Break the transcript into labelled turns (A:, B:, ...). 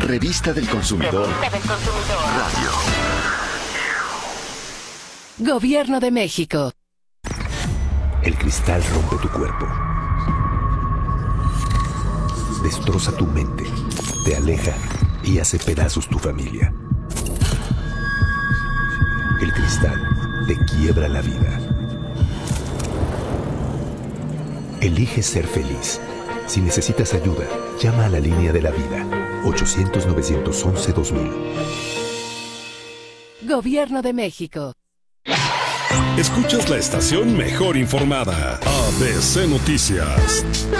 A: Revista del Consumidor. Radio.
B: Gobierno de México.
C: El cristal rompe tu cuerpo. Destroza tu mente. Te aleja y hace pedazos tu familia. El cristal te quiebra la vida. Elige ser feliz. Si necesitas ayuda, llama a la línea de la vida. 800-911-2000.
B: Gobierno de México.
D: Escuchas la estación mejor informada. ABC Noticias.